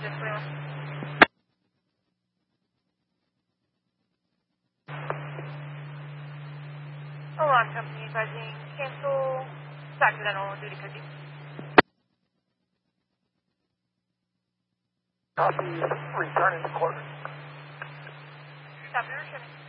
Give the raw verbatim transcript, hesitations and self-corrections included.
Just Leon. Alarm company advising cancel accidental duty cookie. Copy, returning quarters. Copy, returning.